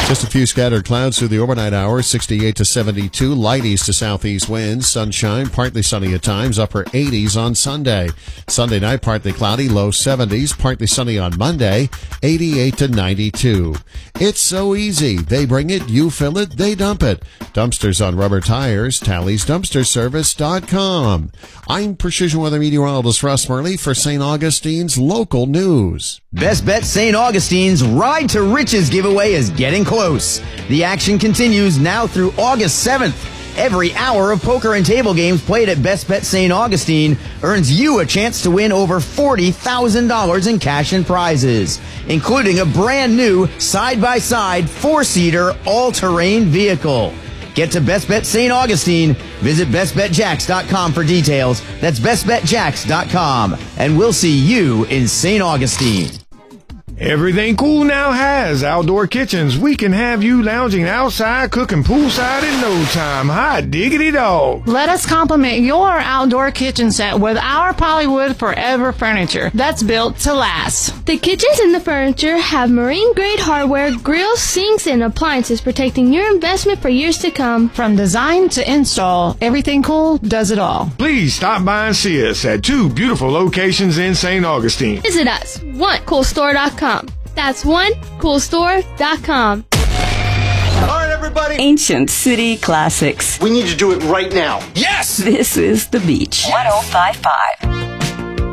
Just a few scattered clouds through the overnight hours, 68 to 72. Light east to southeast winds. Sunshine, partly sunny at times, upper 80s on Sunday. Sunday night, partly cloudy, low 70s. Partly sunny on Monday, 88 to 92. It's so easy. They bring it, you fill it, they dump it. Dumpsters on rubber tires, TallysDumpsterService.com. I'm Precision Weather Meteorologist Russ Murley for St. Augustine's Local News. Best Bet St. Augustine's Ride to Riches giveaway is getting close. The action continues now through August 7th. Every hour of poker and table games played at Best Bet St. Augustine earns you a chance to win over $40,000 in cash and prizes, including a brand new side-by-side 4-seater all-terrain vehicle. Get to Best Bet St. Augustine. Visit BestBetJax.com for details. That's BestBetJax.com. And we'll see you in St. Augustine. Everything Cool now has outdoor kitchens. We can have you lounging outside, cooking poolside in no time. Hot diggity dog. Let us complement your outdoor kitchen set with our Polywood Forever furniture that's built to last. The kitchens and the furniture have marine-grade hardware, grills, sinks, and appliances protecting your investment for years to come. From design to install, Everything Cool does it all. Please stop by and see us at 2 beautiful locations in St. Augustine. Visit us, onecoolstore.com. That's onecoolstore.com. All right, everybody. Ancient City Classics. We need to do it right now. Yes! This is The Beach. 105.5.